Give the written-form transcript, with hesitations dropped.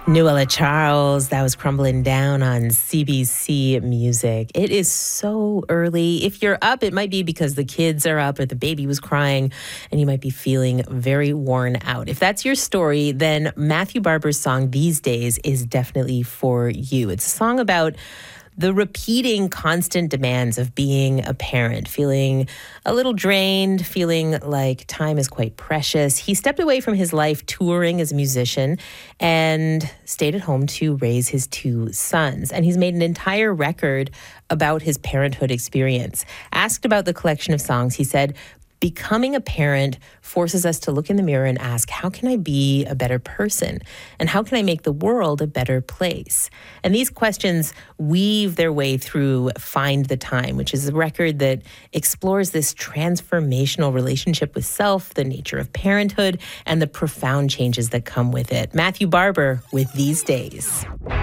Nuala Charles, that was Crumbling Down on CBC Music. It is so early. If you're up, it might be because the kids are up or the baby was crying and you might be feeling very worn out. If that's your story, then Matthew Barber's song These Days is definitely for you. It's a song about the repeating constant demands of being a parent, feeling a little drained, feeling like time is quite precious. He stepped away from his life touring as a musician and stayed at home to raise his two sons. And he's made an entire record about his parenthood experience. Asked about the collection of songs, he said, "Becoming a parent forces us to look in the mirror and ask, how can I be a better person? And how can I make the world a better place?" And these questions weave their way through Find the Time, which is a record that explores this transformational relationship with self, the nature of parenthood, and the profound changes that come with it. Matthew Barber with These Days.